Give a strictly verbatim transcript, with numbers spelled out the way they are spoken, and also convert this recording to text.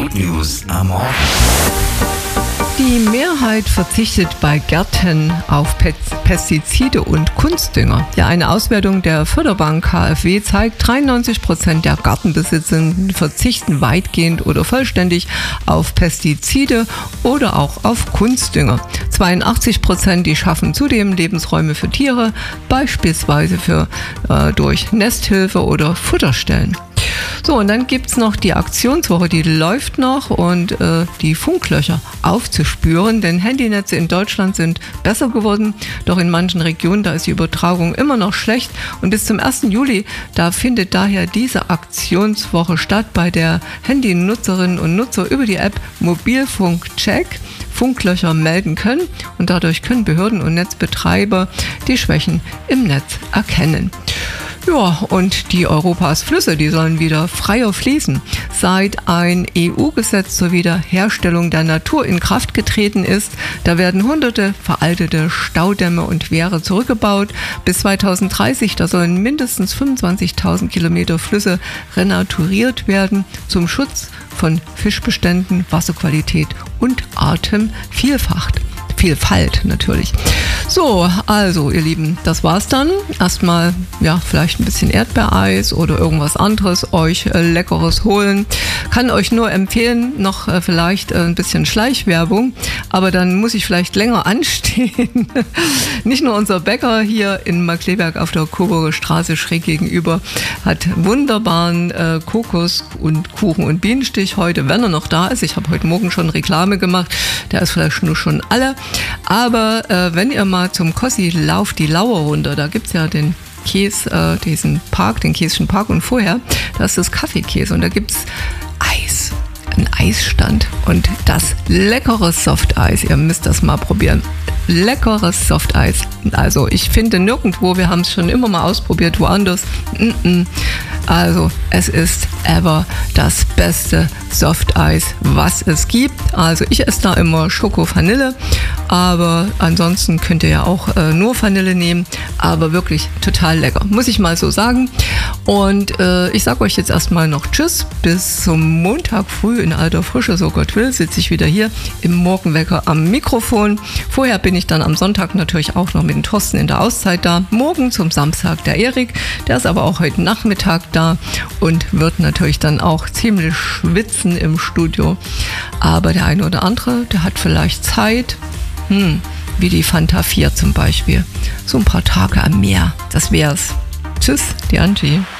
Food News am Morgen. Die Mehrheit verzichtet bei Gärten auf Pestizide und Kunstdünger. Ja, eine Auswertung der Förderbank K f W zeigt, dreiundneunzig Prozent der Gartenbesitzenden verzichten weitgehend oder vollständig auf Pestizide oder auch auf Kunstdünger. zweiundachtzig Prozent, die schaffen zudem Lebensräume für Tiere, beispielsweise für, äh, durch Nesthilfe oder Futterstellen. So, und dann gibt es noch die Aktionswoche, die läuft noch, und äh, die Funklöcher aufzuspüren, denn Handynetze in Deutschland sind besser geworden, doch in manchen Regionen, da ist die Übertragung immer noch schlecht, und bis zum ersten Juli, da findet daher diese Aktionswoche statt, bei der Handynutzerinnen und Nutzer über die App Mobilfunkcheck Funklöcher melden können, und dadurch können Behörden und Netzbetreiber die Schwächen im Netz erkennen. Ja, und die Europas Flüsse, die sollen wieder freier fließen. Seit ein E U-Gesetz zur Wiederherstellung der Natur in Kraft getreten ist, da werden hunderte veraltete Staudämme und Wehre zurückgebaut. Bis zweitausenddreißig, da sollen mindestens fünfundzwanzigtausend Kilometer Flüsse renaturiert werden zum Schutz von Fischbeständen, Wasserqualität und Artenvielfalt. Vielfalt natürlich. So, also ihr Lieben, das war's dann. Erstmal, ja, vielleicht ein bisschen Erdbeereis oder irgendwas anderes euch äh, Leckeres holen. Kann euch nur empfehlen, noch äh, vielleicht äh, ein bisschen Schleichwerbung, aber dann muss ich vielleicht länger anstehen. Nicht nur unser Bäcker hier in Markkleeberg auf der Coburger Straße schräg gegenüber hat wunderbaren äh, Kokos und Kuchen und Bienenstich heute, wenn er noch da ist. Ich habe heute Morgen schon Reklame gemacht. Der ist vielleicht nur schon alle. Aber äh, wenn ihr mal zum Kossi lauft, die Lauer runter, da gibt es ja den Käse, äh, diesen Park, den Käschen Park, und vorher, da ist das Kaffeekäse und da gibt es Eis, ein Eisstand und das leckere Softeis. Ihr müsst das mal probieren. Leckeres Softeis. Also ich finde nirgendwo, wir haben es schon immer mal ausprobiert, woanders. Mm-mm. Also es ist ever das beste Softeis, was es gibt. Also ich esse da immer Schoko-Vanille, aber ansonsten könnt ihr ja auch äh, nur Vanille nehmen, aber wirklich total lecker, muss ich mal so sagen. Und äh, ich sage euch jetzt erstmal noch Tschüss, bis zum Montag früh in alter Frische, so Gott will, sitze ich wieder hier im Morgenwecker am Mikrofon. Vorher bin ich dann am Sonntag natürlich auch noch mit dem Thorsten in der Auszeit da. Morgen zum Samstag der Erik, der ist aber auch heute Nachmittag da und wird natürlich dann auch ziemlich schwitzen im Studio. Aber der eine oder andere, der hat vielleicht Zeit, hm, wie die Fanta vier zum Beispiel. So ein paar Tage am Meer, das wär's. Tschüss, die Angie.